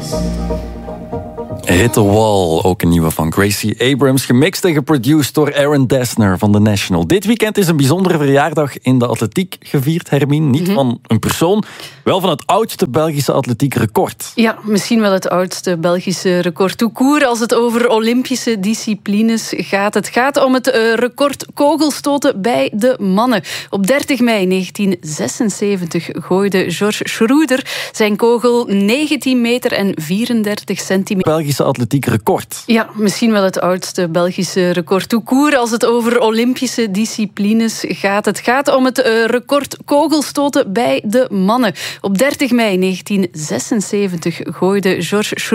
Hit the Wall, ook een nieuwe van Gracie Abrams, gemixt en geproduced door Aaron Dessner van The National. Dit weekend is een bijzondere verjaardag in de atletiek gevierd, Hermine. Niet van een persoon, wel van het oudste Belgische atletiekrecord. Ja, misschien wel het oudste Belgische record tout court als het over Olympische disciplines gaat. Het gaat om het record kogelstoten bij de mannen. Op 30 mei 1976 gooide Georges Schroeder zijn kogel 19 meter en 34 centimeter. Belgische atletiekrecord. Ja, misschien wel het oudste Belgische record tout court als het over Olympische disciplines gaat. Het gaat om het record kogelstoten bij de mannen. Op 30 mei 1976 gooide Georges Schroeder